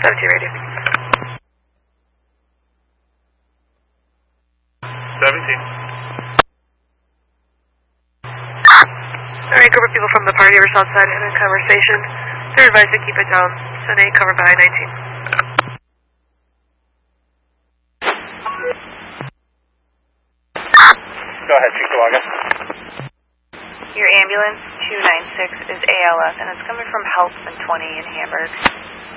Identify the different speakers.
Speaker 1: 17 radio.
Speaker 2: 17.
Speaker 1: Alright, group of people from the party were outside in a conversation. They're advised to keep it down. 10-8 covered by 19.
Speaker 2: Go ahead, Chickawaga.
Speaker 3: Your ambulance 296 is ALS, and it's coming from Health and 20 in Hamburg.